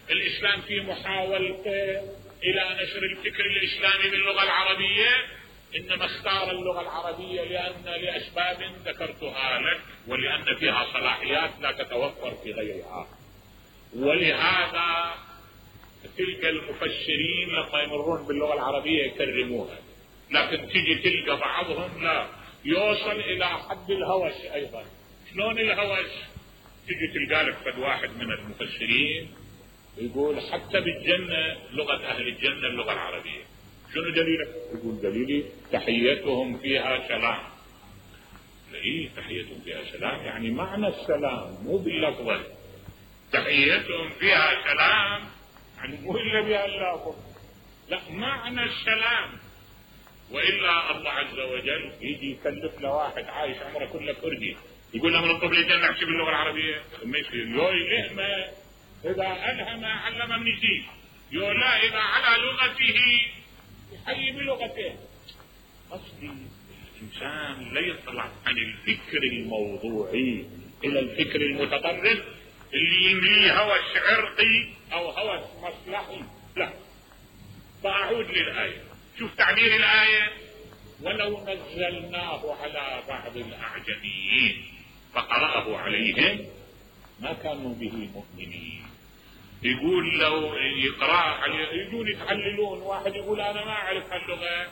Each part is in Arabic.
الإسلام في محاولته إلى نشر الفكر الإسلامي باللغة العربية، إنما اختار اللغة العربية لأسباب ذكرتها لك، ولأن فيها صلاحيات لا تتوفر في غيرها. ولهذا تلك المفسرين لما يمرون باللغة العربية يكرموها، لكن تجي تلقى بعضهم لا، يوصل إلى حد الهوس أيضا. شلون الهوس؟ تجي تلقى لك قد واحد من المفسرين يقول حتى بالجنة لغة أهل الجنة اللغة العربية. شنو دليلك؟ يقول دليلي تحيتهم فيها سلام. إيه تحيتهم فيها سلام؟ يعني معنى السلام مو باللفظ، تحيتهم فيها سلام يعني مو إلا بها اللفظ، لا معنى السلام. وإلا الله عز وجل يجي يكلف له واحد عايش عمره كله كردي يقول له من الطفل الجنة احكي باللغة العربية، ما يصير. يلهمه إذا ألهم علم من يزيد، لا إذا على لغته يحيي بلغته. قصدي الإنسان لا يطلع عن الفكر الموضوعي إلى الفكر المتطرف اللي يمليه هوس عرقي أو هوس مصلحي، لا. فأعود للآية، شوف تعبير الآية: ولو نزلناه على بعض الأعجميين فقرأه عليهم ما كانوا به مؤمنين. يقول لو يقرأ عليه يجون يتعللون، واحد يقول أنا ما أعرف هاللغة،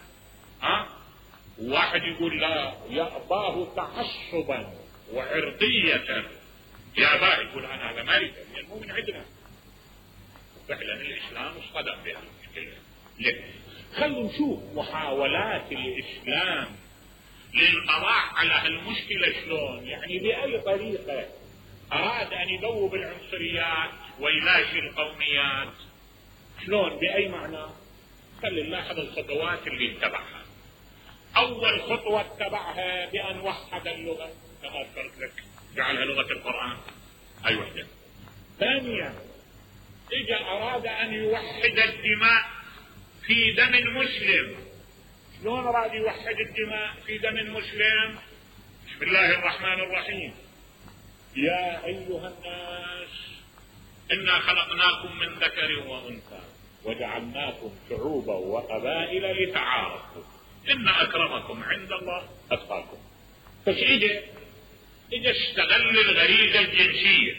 واحد يقول لا يأباه تعصبا وعرضية، يأباه يقول أنا هذا ما أعرف يعني مو من عندنا. فعلا الإسلام اصطدم بها المشكلة. ليه؟ خلوا نشوف محاولات الإسلام للقضاء على هالمشكلة شلون، يعني بأي طريقة أراد أن يذوب العنصريات ويلاشي القوميات، شلون بأي معنى. خلي نلاحظ الخطوات اللي اتبعها. أول خطوة اتبعها بأن وحد اللغة كما ذكرت لك، جعلها لغة القرآن، أي وحدة. ثانيا إجا أراد أن يوحد الدماء في دم المسلم. شلون أراد يوحد الدماء في دم المسلم؟ بسم الله الرحمن الرحيم: يا أيها الناس إنا خلقناكم من ذكر وأنثى وجعلناكم شعوبا وقبائل لتعارفوا إن أكرمكم عند الله أتقاكم. فش إجا اشتغل الغريزة الجنسية.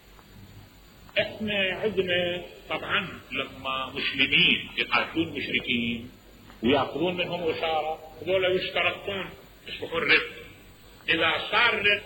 احنا عندنا طبعا لما مسلمين يقاتلون مشركين ويأخذون منهم أسارى، هذول يشترطون يصبحون رفق. إذا صار رفق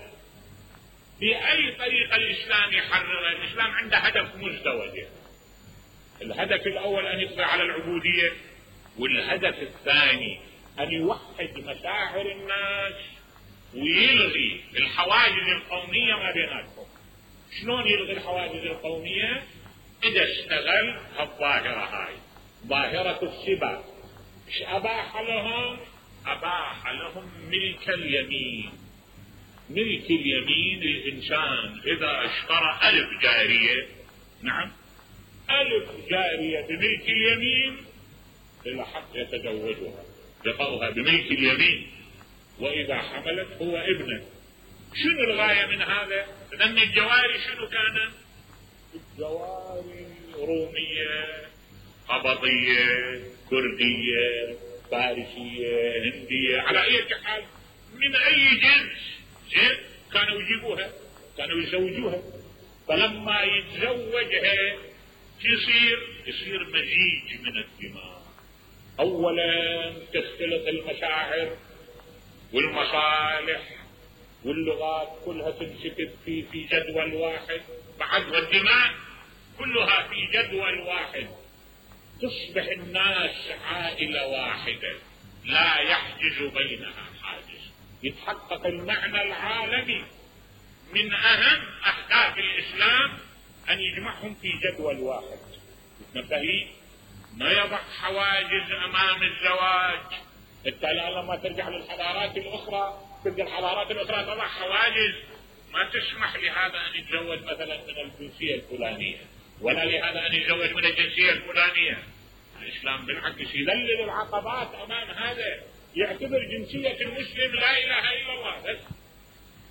بأي طريقة الإسلام يحرر. الإسلام عنده هدف مزدوج، الهدف الأول أن يقضي على العبودية، والهدف الثاني أن يوحد مشاعر الناس ويلغي الحواجز القومية ما بيناتهم. شلون يلغي الحواجز القومية؟ إذا اشتغل هالظاهرة هاي، ظاهرة السبا. ايش أباح لهم؟ أباح لهم ملك اليمين. ملك اليمين الإنسان إذا اشترى 1000 جارية، نعم 1000 جارية بملك اليمين، إلى حق يتزوجها يقضها بملك اليمين، وإذا حملت هو ابنه. شنو الغاية من هذا؟ لأن الجواري شنو كانت؟ الجواري رومية، قبطية، كردية، فارسية، هندية، على أي حال من أي جنس كانوا يجيبوها، كانوا يزوجوها. فلما يتزوجها يصير مزيج من الدماء. أولا تختلط المشاعر والمصالح واللغات كلها تنسكب في جدول واحد، بعد والدماء كلها في جدول واحد، تصبح الناس عائلة واحدة لا يحجز بينها حاجز. يتحقق المعنى العالمي من أهم أهداف الإسلام أن يجمعهم في جدول واحد. نفهي ما يضع حواجز أمام الزواج. انت لما ترجع للحضارات الأخرى تلقى الحضارات الأخرى تضع حواجز، ما تسمح لهذا أن يتزوج مثلا من الجنسية الفلانية، ولا لهذا أن يتزوج من الجنسية الفلانية. الإسلام بالعكس يذلل العقبات أمام هذا، يعتبر جنسية المسلم لا إله إلا الله بس.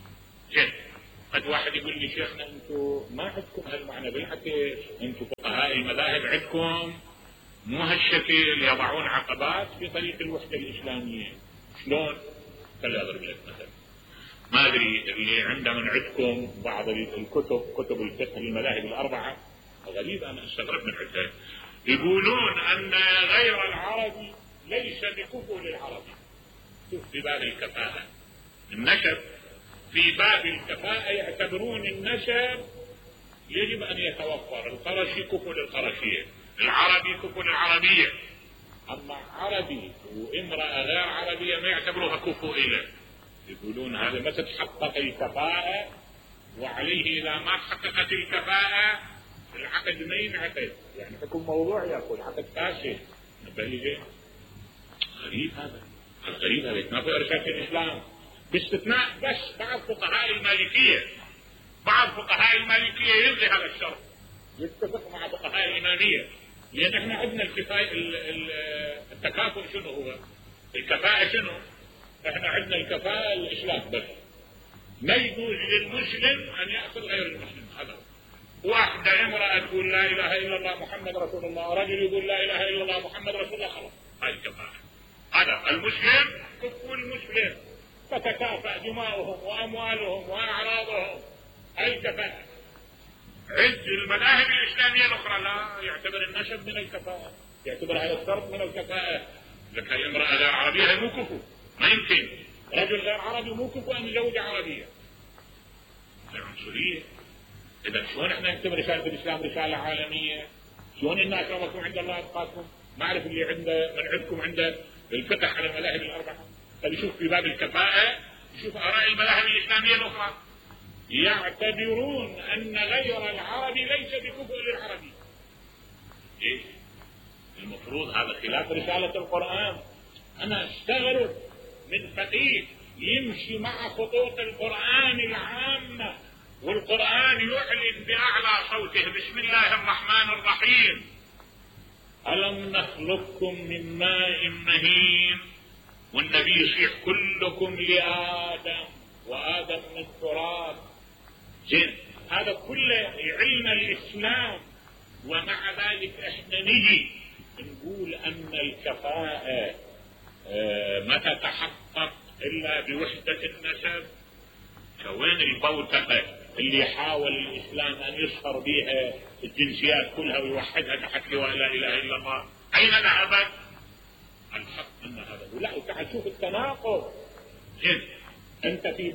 قد واحد يقول لي شيخنا أنتم ما عندكم هالمعنى، بالعكس أنتم فقهاء هاي المذاهب عندكم مو هالشكل، يضعون عقبات في طريق الوحدة الإسلامية. شلون؟ خلي أضرب لك مثلا. ما أدري اللي عنده من عندكم بعض الكتب، كتب الفقه للمذاهب الأربعة، غريب أنا استغرب من عندها، يقولون أن غير العربي ليس بكفء للعربي. شوف في باب الكفاءة النسب، في باب الكفاءة يعتبرون النسب يجب أن يتوفر، القرشي كفء للقرشية، العربي كفء للعربية، أما عربي وامرأة غير عربية ما يعتبروها كفء إله. يقولون هذا ما تتحقق الكفاءة، وعليه إذا ما تحققت الكفاءة العقد ما ينعقد، يعني حكم موضوع يقول عقد فاسد. نبهي غريب هذا، غريب هذا ما في إرشاد الإسلام، باستثناء بس بعض فقهاء المالكية. بعض فقهاء المالكية يلغي هذا الشرط، يتفق مع فقهاء الإمامية، لأن احنا عندنا التكافؤ شنو هو؟ الكفاءة شنو؟ احنا عندنا الكفاءة الإسلام بس، ما يجوز للمسلم أن يأخذ غير المسلم. هذا واحدة امرأة تقول لا إله إلا الله محمد رسول الله، رجل يقول لا إله إلا الله محمد رسول الله، خلاص هاي الكفاءة. هذا المسلم كفو المسلم، فتكافأ دماؤهم وأموالهم وأعراضهم، هاي الكفاءة. عند المذاهب الإسلامية الأخرى لا، يعتبر النسب من الكفاءة، يعتبر هذا الشرط من الكفاءة. لك هي امرأة غير عربية هي مو كفو، ما يمكن رجل غير عربي مو كفو أن يزوج عربية. العنصرية. إذا شلون احنا نكتب رسالة الإسلام رسالة عالمية؟ شلون إن أكرمكم عند الله أتقاكم؟ ما أعرف اللي عنده من عندكم عنده الفقه على المذاهب الأربعة، فيشوف في باب الكفاءة يشوف آراء المذاهب الإسلامية الأخرى، يعتبرون أن غير العربي ليس بكفء للعربي. إيه؟ المفروض هذا خلاف رسالة القرآن. أنا استغرب من فقيه يمشي مع خطوط القرآن العامة، والقرآن يعلن بأعلى صوته بسم الله الرحمن الرحيم، ألم نخلقكم من ماء مهين، والنبي يصيح كلكم لآدم وآدم من تراب. زين هذا كله علم الإسلام، ومع ذلك احنا نجي نقول أن الكفاءة ما تتحقق إلا بوحدة النسب. كوين البوتقة اللي حاول الإسلام أن يصهر بها الجنسيات كلها ويوحدها تحت لواء لا إله إلا الله، أين ذهبت؟ الحق أن هذا لا. وتعال شوف التناقض. زين أنت في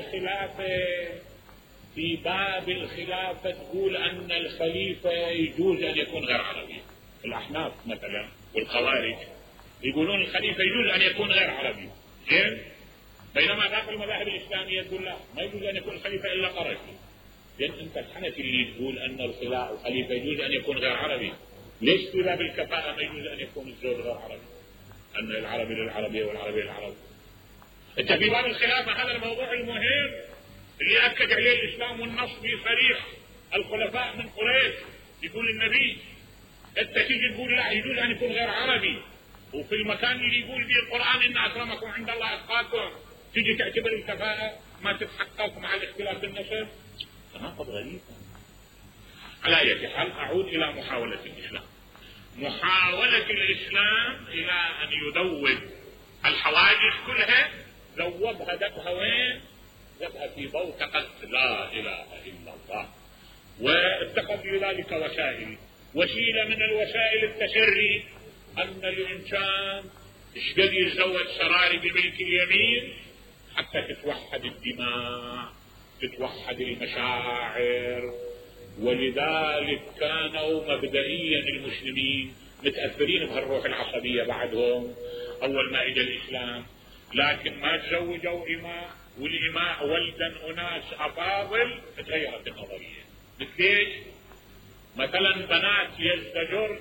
باب الخلافة تقول أن الخليفة يجوز أن يكون غير عربي. الأحناف مثلا والخوارج يقولون الخليفة يجوز أن يكون غير عربي. زين بينما باقي المذاهب الإسلامية تقول لا، ما يجوز أن يكون الخليفة إلا قرشي. لأن أنت الحنفي اللي تقول أن الخليفة يجوز أن يكون غير عربي، ليش في باب الكفاءة ما يجوز أن يكون الزوج غير عربي؟ أن العربي للعربية والعربي للعربي. أنت في باب الخلافة هذا الموضوع المهم اللي أكد عليه الإسلام والنص بصريح الخلفاء من قريش، يقول النبي أنت تيجي تقول لا يجوز أن يكون غير عربي، وفي المكان اللي يقول به القرآن إن أكرمكم عند الله أتقاكم تيجي تعتبر الكفاءة ما تتحقق مع الاختلاف بالنسب. تناقض غريب. على أي حال أعود إلى محاولة الإسلام. محاولة الإسلام إلى أن يذوب الحواجز كلها، ذوبها ذبها وين؟ ذبها في بوتقة لا إله إلا الله، واتخذ لذلك وسائل. وسيلة من الوسائل التشري أن الإنسان اشقد يتزوج سراري بملك اليمين حتى تتوحد الدماء، تتوحد المشاعر. ولذلك كانوا مبدئيا المسلمين متأثرين بهالروح العصبية بعدهم أول ما إجا الإسلام، لكن ما تزوجوا إماء، والإماء ولدا أناس أفاضل تغيرت النظرية. ليش؟ مثلا بنات يزدجر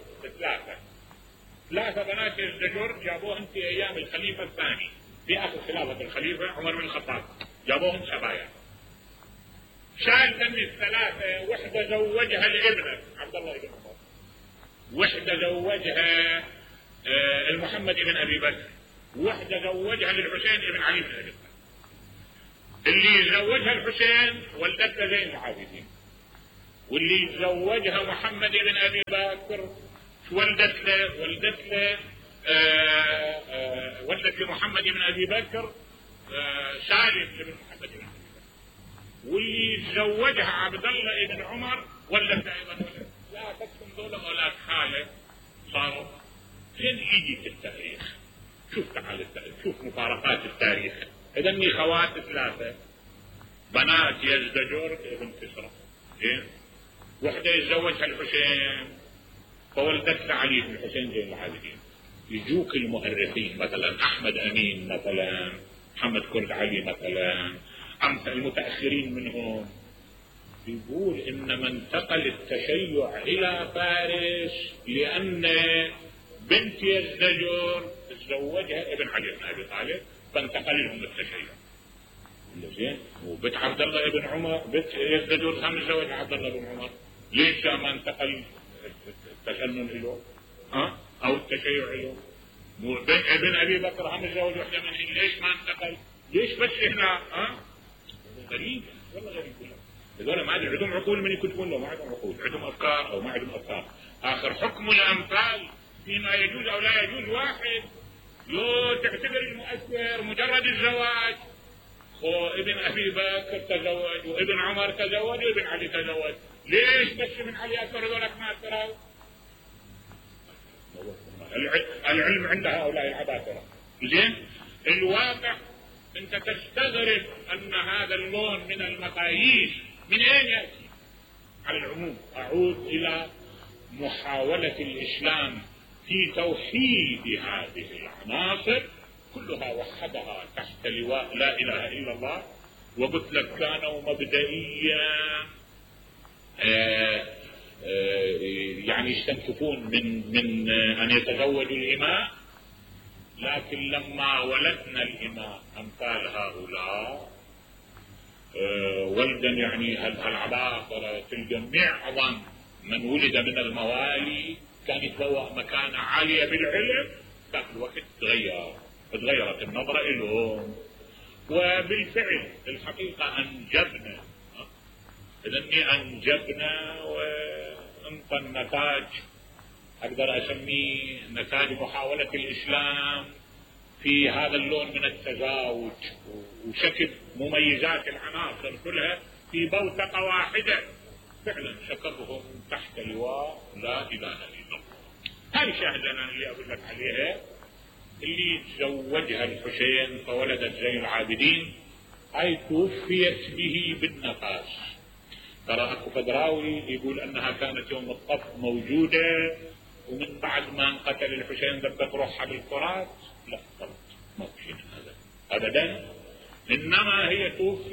ثلاثة بنات يزدجر جابوهن في أيام الخليفة الثاني في آخر خلافة الخليفة عمر بن الخطاب، جابوهن سبايا. شال من الثلاثة وحدة زوجها الابنة عبد الله بن عمر، وحدة زوجها المحمد بن أبي بكر، وحدة زوجها للحسين بن علي بن أبي طالب. اللي زوجها الحسين ولدتها زين العابدين، واللي تزوجها محمد بن أبي بكر ولدت له ولدت لمحمد بن أبي بكر سالم بن محمد بن أبي بكر، واللي تزوجها عبد الله بن عمر ولدت أيضا ولد. لا تكتم دول أولاد خالة صاروا فين يجي التاريخ؟ شوف تعال التاريخ، شوف مفارقات التاريخ. إذن خوات ثلاثة بنات يزدجر ابن كسرى، وحده يتزوجها الحسين فولدت علي بن الحسين زين العابدين. يجوك المؤرخين مثلا احمد امين مثلا، محمد كرد علي مثلا، المتاخرين منهم، يقول انما انتقل التشيع الى فارس لان بنت يزدجر تزوجها ابن علي بن ابي طالب فانتقل لهم التشيع. زين، وبنت عبد الله بن عمر بنت يزدجر كان تزوج عبد الله بن عمر، ليش ما انتقل التسنن له او التشيع له؟ ابن ابي بكر هم تزوج وحده منهم، ليش ما انتقل؟ ليش بس هنا؟ غريب والله غريب. هذول ما عندهم عقول من يكتبون له، ما عندهم عقول، عندهم افكار او ما عندهم افكار. اخر حكم الامثال فيما يجوز او لا يجوز واحد. لو تعتبر المؤثر مجرد الزواج، وابن ابي بكر تزوج وابن عمر تزوج وابن علي تزوج، ليش بس من علي اكثر هذولك ما اثروا؟ العلم عند هؤلاء العباقرة. زين، الواقع انت تستغرب ان هذا اللون من المقاييس من اين ياتي؟ على العموم اعود الى محاولة الاسلام في توحيد هذه العناصر كلها، وحدها تحت لواء لا اله الا الله. وقلت لك كانوا مبدئيا يعني يستنكفون من ان يتزوجوا الاماء، لكن لما ولدنا الاماء امثال هؤلاء ولدا يعني العباقرة تلقى معظم من ولد من الموالي كان يتبوأ مكانة عالية بالعلم، ذاك الوقت تغيرت النظرة لهم. وبالفعل الحقيقة انجبنا، إذن أنجبنا وانطى النتاج، أقدر أسميه نتاج محاولة الإسلام في هذا اللون من التزاوج وشكل مميزات العناصر كلها في بوتقة واحدة، فعلا شكلهم تحت لواء لا إله إلا الله. هذه شاهدنا اللي أقول لك عليها، اللي تزوجها الحسين فولدت زين العابدين، أي توفيت به بالنفاس. ترى اكو فدراوي يقول انها كانت يوم الطف موجودة ومن بعد ما انقتل الحسين ذبت روحها بالفرات. لا غلط، ما في هذا ابدا، انما هي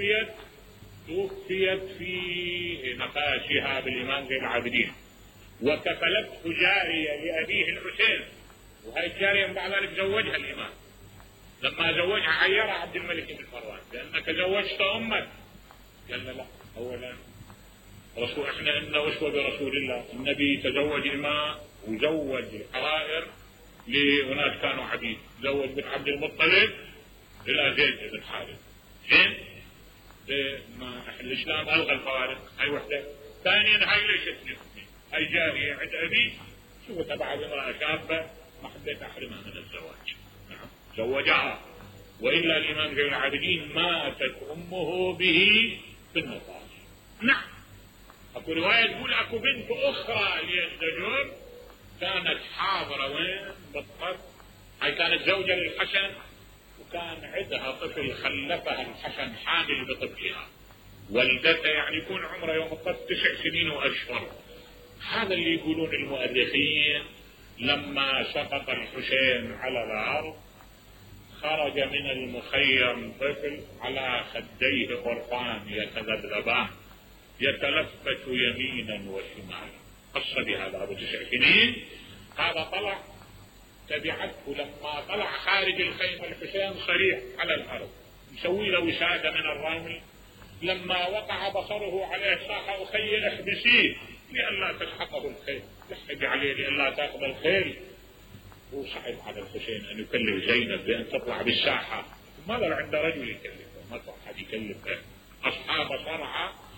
توفيت في نقاشها بالامام زين العابدين، وكفلته جارية لابيه الحسين، وهي الجارية من بعد ذلك زوجها الامام. لما زوجها عيرها عبد الملك بن مروان لانك زوجت امك، قال لا اولا رسول احنا ان اسوه برسول الله، النبي تزوج الماء وزوج الحرائر لناس كانوا عبيد، زوج بن عبد المطلب الى زيد بن حارث. زين، ما الاسلام الغى الفوارق، هاي وحده. ثانيا هاي ليش تنفني، هاي جاريه عند ابي، شو تبع امراه شابه ما حبيت احرمها من الزواج، نعم زوجها، والا الامام زين العابدين ماتت امه به في النفاس. نعم، اكو رواية تقول اكو بنت اخرى ليزدجر كانت حاضرة وين بالضبط، هاي كانت زوجة للحسن وكان عندها طفل خلفها الحسن حامل بطفلها، ولدتها يعني يكون عمره يوم الطف 9 سنين واشهر. هذا اللي يقولون المؤرخين لما سقط الحسين على الارض خرج من المخيم طفل على خديه قرطان يتذبذبان يتلفت يمينا وشمالا، قص بهذا ابو 9 سنين. هذا طلع تبعته لما طلع خارج الخيمة الحسين صريح على الارض مسوي له وسادة من الرمل، لما وقع بصره عليه صاح اخي احبسيه لئلا تلحقه الخيل، لحق عليه لئلا تاخذ الخيل. وصعب على الحسين ان يكلف زينب بان تطلع بالساحة، ماذا عند رجل يكلفه، ما صح حد يكلفه. اصحاب صرعى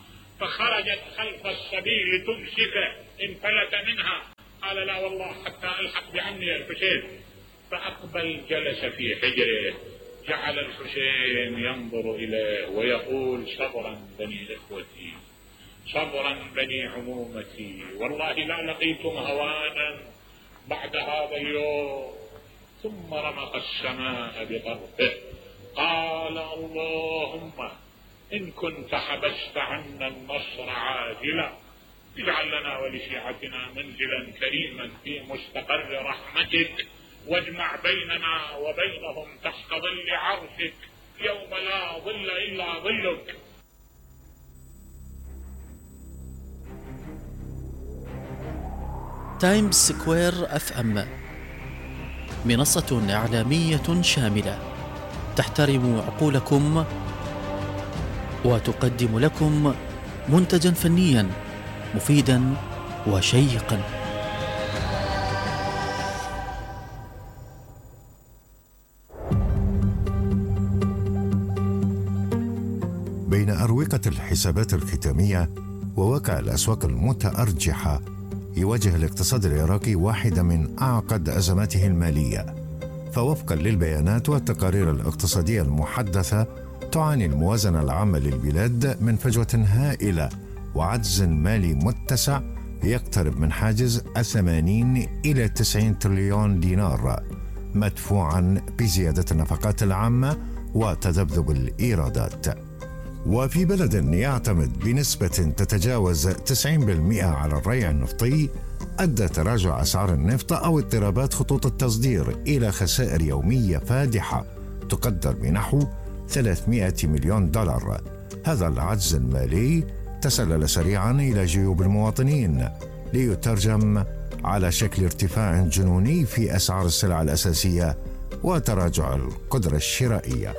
فخرجت خلف الصبي لتمسكه، انفلت منها، قال لا والله حتى ألحق بعمي الحسين. فأقبل جلس في حجره، جعل الحسين ينظر إليه ويقول صبرا بني إخوتي، صبرا بني عمومتي، والله لا لقيتم هوانا بعد هذا اليوم. ثم رمق السماء بطرفه، قال اللهم إن كنت حبست عنا النصر عاجلا اجعل لنا ولشيعتنا منزلا كريما في مستقر رحمتك، واجمع بيننا وبينهم تحت ظل عرشك يوم لا ظل إلا ظلك. تايمز سكوير FM منصة إعلامية شاملة تحترم عقولكم وتقدم لكم منتجا فنيا مفيدا وشيقا. بين أروقة الحسابات الختامية وواقع الأسواق المتأرجحة، يواجه الاقتصاد العراقي واحدة من أعقد أزماته المالية. فوفقا للبيانات والتقارير الاقتصادية المحدثة، تعاني الموازنة العامة للبلاد من فجوة هائلة وعجز مالي متسع يقترب من حاجز 80 إلى 90 تريليون دينار، مدفوعا بزيادة النفقات العامة وتذبذب الإيرادات. وفي بلد يعتمد بنسبة تتجاوز 90% على الريع النفطي، أدى تراجع أسعار النفط أو اضطرابات خطوط التصدير إلى خسائر يومية فادحة تقدر بنحو 300 مليون دولار. هذا العجز المالي تسلل سريعا إلى جيوب المواطنين، ليترجم على شكل ارتفاع جنوني في أسعار السلع الأساسية وتراجع القدرة الشرائية.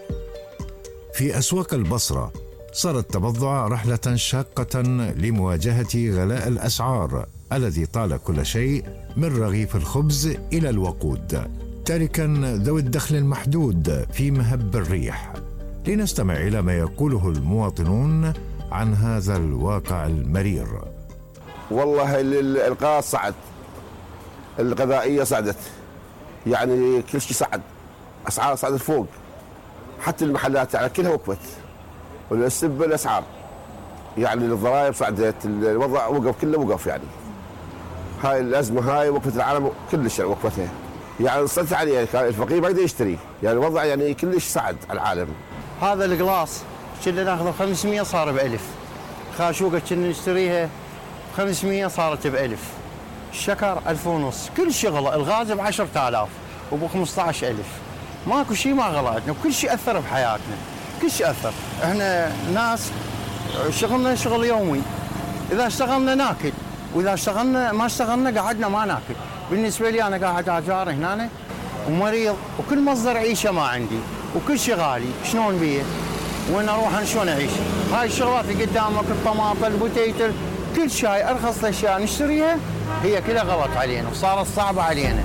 في أسواق البصرة صار التبضع رحلة شاقة لمواجهة غلاء الأسعار الذي طال كل شيء من رغيف الخبز إلى الوقود، تاركا ذوي الدخل المحدود في مهب الريح. لنستمع إلى ما يقوله المواطنون عن هذا الواقع المرير. والله القاط صعد، الغذائية صعدت، يعني كل شيء صعد، أسعار صعدت فوق، حتى المحلات يعني كلها وقفت، والسب الأسعار، يعني الضرائب صعدت، الوضع وقف، كله وقف. يعني هاي الأزمة هاي وقفت العالم كلش، يعني وقفتها، يعني صرت عليه الفقير ما يقدر يشتري، يعني الوضع يعني كلش صعد على العالم. هذا القلاص كنا ناخذه 500 صار ب1000، خاشوقة كنا نشتريها 500 صارت ب1000، الشكر 1500، كل شيء غلى، الغاز ب10000 وب15000، ماكو شيء ما غلى عندنا، وكل شيء اثر بحياتنا، كل شيء اثر. احنا ناس شغلنا شغل يومي، اذا اشتغلنا ناكل، واذا اشتغلنا ما اشتغلنا قعدنا ما ناكل. بالنسبه لي انا قاعد اجار هنا ومريض، وكل مصدر عيشه ما عندي، وكل شيء غالي، شلون بيه؟ وين اروح شلون اعيش؟ هاي الشغلات اللي قدامك، الطماطم، البوتيتل، كل شيء ارخص الاشياء نشتريها هي كلها غلط علينا وصارت صعبه علينا.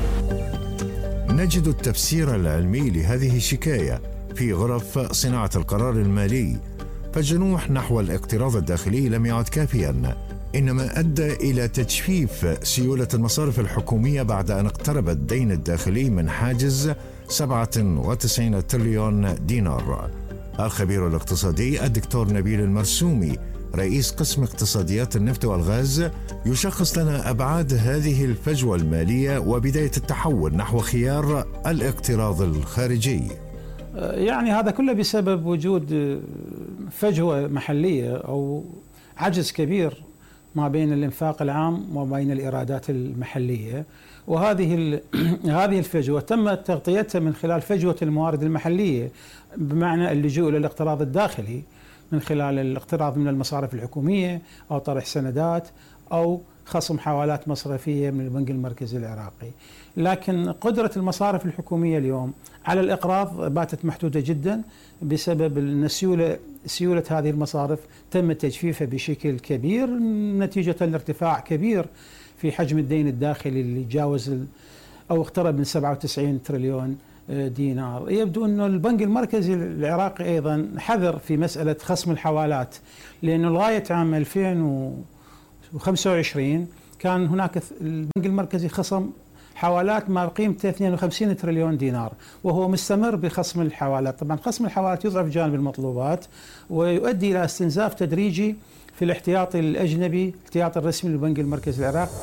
نجد التفسير العلمي لهذه الشكاية في غرف صناعة القرار المالي، فالجنوح نحو الاقتراض الداخلي لم يعد كافيا، إنما أدى إلى تجفيف سيولة المصارف الحكومية بعد أن اقترب الدين الداخلي من حاجز 97 تريليون دينار. الخبير الاقتصادي الدكتور نبيل المرسومي رئيس قسم اقتصاديات النفط والغاز يشخص لنا أبعاد هذه الفجوة المالية وبداية التحول نحو خيار الاقتراض الخارجي. يعني هذا كله بسبب وجود فجوة محلية أو عجز كبير ما بين الإنفاق العام وبين الإيرادات المحلية، وهذه هذه الفجوة تم تغطيتها من خلال فجوة الموارد المحلية، بمعنى اللجوء إلى الاقتراض الداخلي من خلال الاقتراض من المصارف الحكومية أو طرح سندات أو خصم حوالات مصرفية من البنك المركزي العراقي. لكن قدرة المصارف الحكومية اليوم على الإقراض باتت محدودة جدا بسبب أن سيولة هذه المصارف تم تجفيفها بشكل كبير نتيجة لارتفاع كبير في حجم الدين الداخلي اللي جاوز أو اقترب من 97 تريليون دينار. يبدو أن البنك المركزي العراقي أيضا حذر في مسألة خصم الحوالات، لأنه لغاية عام 2025 كان هناك البنك المركزي خصم حوالات ما قيمته 52 تريليون دينار، وهو مستمر بخصم الحوالات. طبعا خصم الحوالات يضعف جانب المطلوبات ويؤدي إلى استنزاف تدريجي في الاحتياطي الأجنبي، الاحتياطي الرسمي للبنك المركزي العراقي.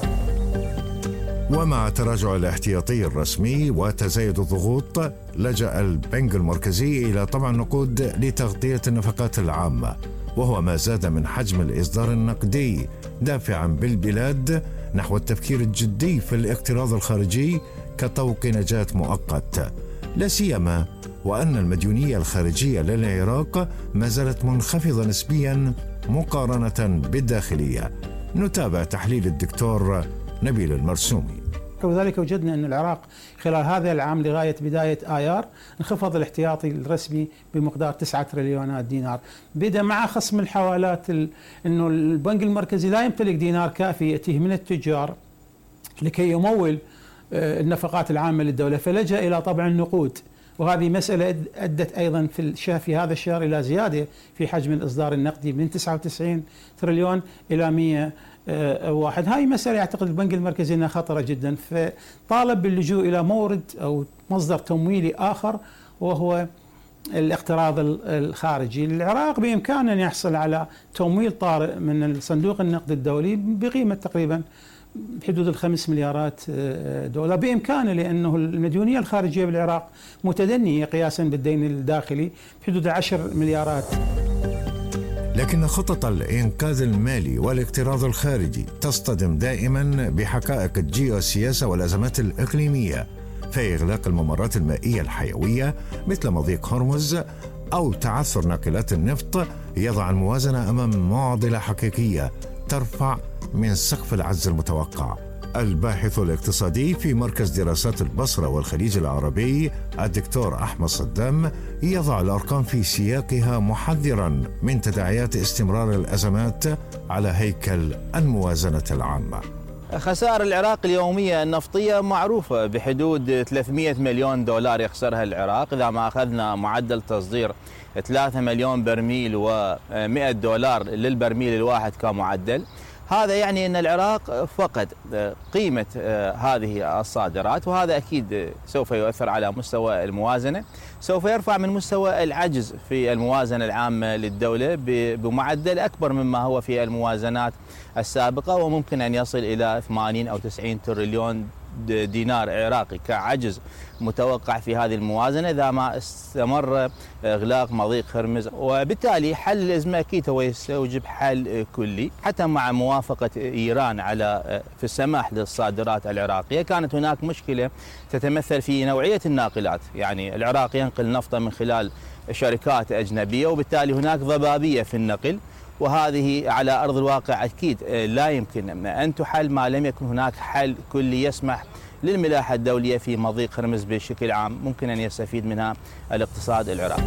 ومع تراجع الاحتياطي الرسمي وتزايد الضغوط، لجأ البنك المركزي إلى طبع النقود لتغطية النفقات العامة، وهو ما زاد من حجم الإصدار النقدي، دافعا بالبلاد نحو التفكير الجدي في الاقتراض الخارجي كطوق نجاة مؤقت، لا سيما وأن المديونية الخارجية للعراق ما زالت منخفضة نسبيا مقارنة بالداخلية. نتابع تحليل الدكتور نبيل المرسومي. وذلك وجدنا أن العراق خلال هذا العام لغاية بداية آيار انخفض الاحتياطي الرسمي بمقدار 9 تريليونات دينار. بدأ مع خصم الحوالات أنه البنك المركزي لا يمتلك دينار كافي يأتيه من التجار لكي يمول النفقات العامة للدولة، فلجأ إلى طبع النقود، وهذه مسألة أدت أيضا في هذا الشهر إلى زيادة في حجم الإصدار النقدي من 99 تريليون إلى 101. هاي مسألة يعتقد البنك المركزي أنها خطرة جدا، فطالب باللجوء إلى مورد أو مصدر تمويلي آخر وهو الاقتراض الخارجي. العراق بإمكانه أن يحصل على تمويل طارئ من الصندوق النقد الدولي بقيمة تقريبا بحدود 5 مليارات دولار بإمكانه، لأنه المديونية الخارجية بالعراق متدنية قياسا بالدين الداخلي بحدود 10 مليارات. لكن خطط الإنقاذ المالي والاقتراض الخارجي تصطدم دائما بحقائق الجيوسياسة والأزمات الإقليمية، فإغلاق الممرات المائية الحيوية مثل مضيق هرمز أو تعثر ناقلات النفط يضع الموازنة أمام معضلة حقيقية ترفع من سقف العجز المتوقع. الباحث الاقتصادي في مركز دراسات البصرة والخليج العربي الدكتور أحمد صدام يضع الأرقام في سياقها، محذرا من تداعيات استمرار الأزمات على هيكل الموازنة العامة. خسائر العراق اليومية النفطية معروفة بحدود 300 مليون دولار يخسرها العراق إذا ما أخذنا معدل تصدير 3 مليون برميل و100 دولار للبرميل الواحد كمعدل. هذا يعني أن العراق فقد قيمة هذه الصادرات، وهذا أكيد سوف يؤثر على مستوى الموازنة، سوف يرفع من مستوى العجز في الموازنة العامة للدولة بمعدل أكبر مما هو في الموازنات السابقة، وممكن أن يصل إلى 80 أو 90 تريليون دينار عراقي كعجز متوقع في هذه الموازنة إذا ما استمر إغلاق مضيق هرمز. وبالتالي حل الأزمة أكيد هو يستوجب حل كلي، حتى مع موافقة إيران على في السماح للصادرات العراقية. كانت هناك مشكلة تتمثل في نوعية الناقلات، يعني العراق ينقل نفطه من خلال شركات أجنبية، وبالتالي هناك ضبابية في النقل، وهذه على أرض الواقع أكيد لا يمكن أن تحل ما لم يكن هناك حل كلي يسمح للملاحة الدولية في مضيق هرمز بشكل عام ممكن أن يستفيد منها الاقتصاد العراقي.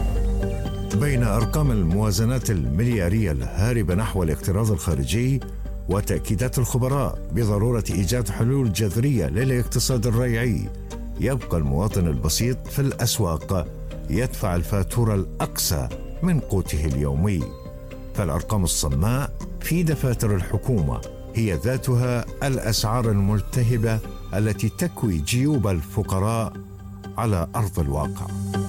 بين أرقام الموازنات المليارية الهاربة نحو الاقتراض الخارجي وتأكيدات الخبراء بضرورة إيجاد حلول جذرية للاقتصاد الريعي، يبقى المواطن البسيط في الأسواق يدفع الفاتورة الأقصى من قوته اليومي. فالأرقام الصماء في دفاتر الحكومة هي ذاتها الأسعار الملتهبة التي تكوي جيوب الفقراء على أرض الواقع.